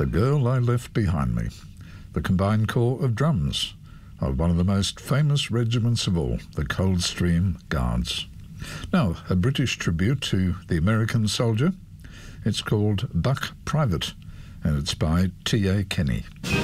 The Girl I Left Behind Me, the combined corps of drums of one of the most famous regiments of all, the Coldstream Guards. Now, a British tribute to the American soldier. It's called Buck Private, and it's by T.A. Kenny.